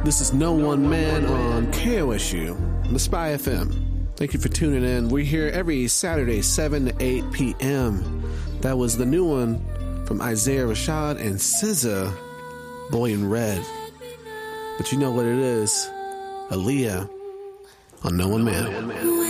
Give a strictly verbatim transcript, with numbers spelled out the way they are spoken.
This is No One Man on K O S U, the Spy F M. Thank you for tuning in. We're here every Saturday, seven to eight p.m. That was the new one from Isaiah Rashad and S Z A, Boy in Red. But you know what it is. Aaliyah on No One Man.